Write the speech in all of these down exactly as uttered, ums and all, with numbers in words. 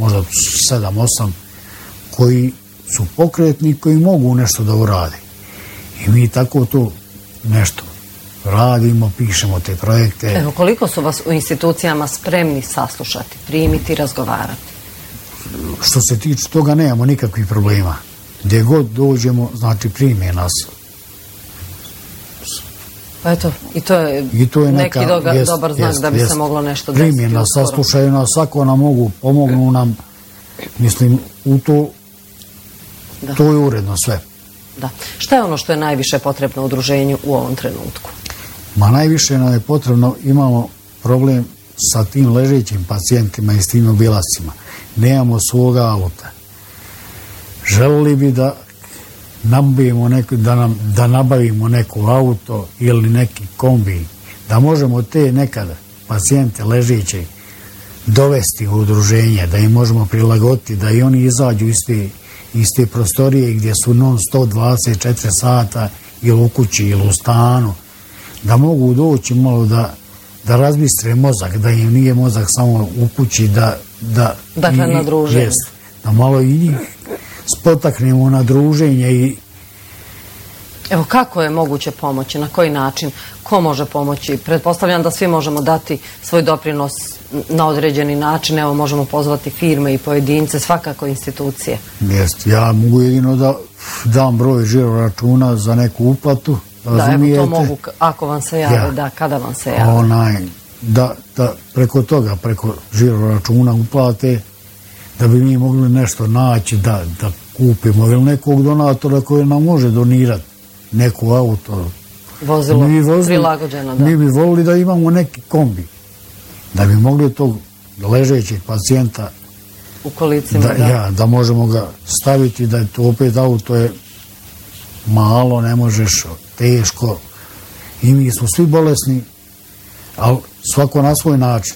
možda sedam, osam, koji su pokretni, koji mogu nešto da urade. I mi tako to nešto radimo, pišemo te projekte. Evo, koliko su vas u institucijama spremni saslušati, primiti, razgovarati? Što se tiče toga, nemamo nikakvih problema. Gdje god dođemo, znači prime nas. Pa eto, i to je, I to je neki neka, doga, jest, dobar znak jest, da bi jest. se moglo nešto desiti. Prime nas, saslušaju nas, ako nam mogu, pomognu nam. Mislim, u to, Da. to je uredno sve. Da. Šta je ono što je najviše potrebno udruženju u ovom trenutku? Ma najviše nam je potrebno, imamo problem sa tim ležećim pacijentima i s tim obilascima. Nemamo svoga auta. Želili bi da nabavimo neko, da, nam, da nabavimo neko auto ili neki kombi, da možemo te nekada pacijente ležeće dovesti u udruženje, da im možemo prilagoditi, da i oni izađu iz te, iz te prostorije gdje su non sto dvadeset četiri sata ili u kući ili u stanu, da mogu doći malo da, da razbistre mozak, da im nije mozak samo u kući, da... da dakle, i, na druženje. Jest, da malo i njih spotaknemo na druženje i... Evo, kako je moguće pomoći, na koji način, ko može pomoći? Pretpostavljam da svi možemo dati svoj doprinos na određeni način, evo, možemo pozvati firme i pojedince, svakako institucije. Jest, ja mogu jedino da dam broj žiro računa za neku uplatu, razumijete? Da, evo, to mogu, ako vam se jave, ja. Da, kada vam se jave. Onaj, da, da preko toga, preko žiro računa uplate, da bi mi mogli nešto naći, da, da kupimo ili nekog donatora koji nam može donirati neku auto. Vozilo mi vozili, prilagođeno, da. Mi bi volili da imamo neki kombi, da bi mogli tog ležećeg pacijenta u kolicima, da, da. Ja, da možemo ga staviti, da je to opet auto je malo, ne možeš, teško. I mi smo svi bolesni, ali svako na svoj način.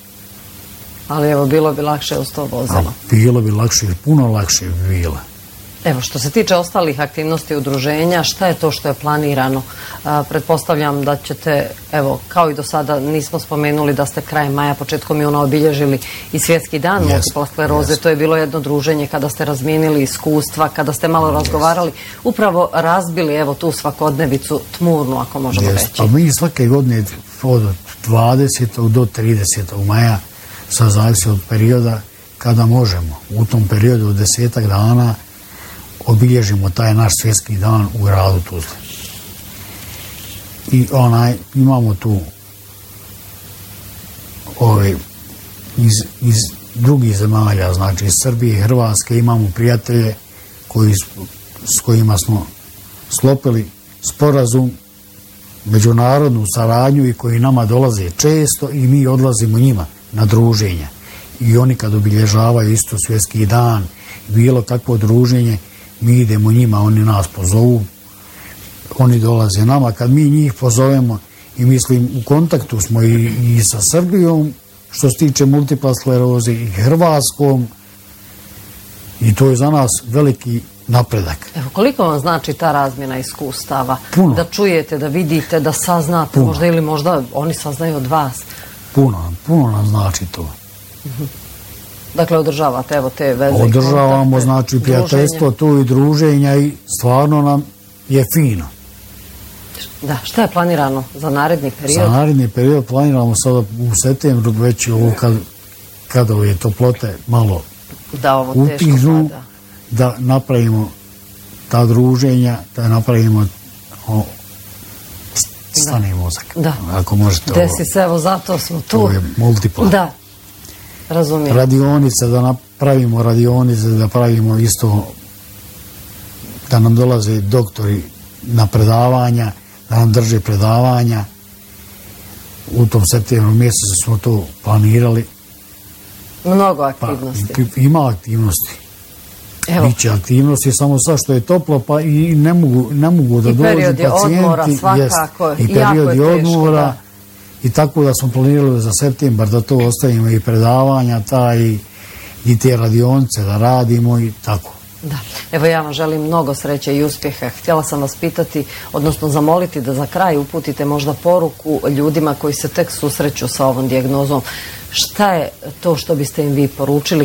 Ali evo, bilo bi lakše uz to vozilo. A bilo bi lakše, puno lakše bi bilo. Evo, što se tiče ostalih aktivnosti udruženja, šta je to što je planirano? A, pretpostavljam da ćete, evo, kao i do sada nismo spomenuli da ste krajem maja, početkom juna obilježili i Svjetski dan yes, multiple skleroze. Yes. To je bilo jedno druženje kada ste razmijenili iskustva, kada ste malo yes. razgovarali, upravo razbili, evo, tu svakodnevicu tmurnu, ako možemo yes. reći. Pa mi svake godine od dvadesetog do tridesetog maja, sad zavisi od perioda kada možemo. U tom periodu od desetak dana obilježimo taj naš svjetski dan u gradu Tuzli. I onaj, imamo tu ove, iz, iz drugih zemalja, znači iz Srbije i Hrvatske, imamo prijatelje koji, s kojima smo sklopili sporazum, međunarodnu saradnju i koji nama dolaze često i mi odlazimo njima na druženja. I oni kad obilježavaju isto svjetski dan, bilo kakvo druženje, mi idemo njima, oni nas pozovu, oni dolaze nama. Kad mi njih pozovemo i mislim u kontaktu smo i, i sa Srbijom, što se tiče multiple skleroze, i Hrvatskom, i to je za nas veliki napredak. Evo, koliko vam znači ta razmjena iskustava? Puno. Da čujete, da vidite, da saznate, puno. Možda ili možda oni saznaju od vas? Puno, puno nam znači to. Uh-huh. Dakle, održavate, evo, te veze. Održavamo, znači, prijateljstvo, tu i druženja i stvarno nam je fino. Da, šta je planirano za naredni period? Za naredni period planiramo sada u septembru, već ovo kad, kada je toplote malo da, ovo utihnu, da napravimo ta druženja, da napravimo o, stani mozak. Da. Ako možete Desi ovo. se, evo, zato smo tu. To je multipla. Da. Razumijem. Radionice, da napravimo radionice, da pravimo isto, da nam dolaze doktori na predavanja, da nam drže predavanja. U tom septembru mjesecu smo to planirali. Mnogo aktivnosti. Pa, ima aktivnosti. Evo. Biće aktivnosti, samo sa što je toplo, pa i ne mogu, ne mogu da dođu pacijenti. I period je odmora, svakako. Jest, i period je odmora. Da. I tako da smo planirali za septembar da to ostavimo i predavanja ta i, i te radionice da radimo i tako. Da. Evo, ja vam želim mnogo sreće i uspjeha. Htjela sam vas pitati, odnosno zamoliti da za kraj uputite možda poruku ljudima koji se tek susreću sa ovom dijagnozom. Šta je to što biste im vi poručili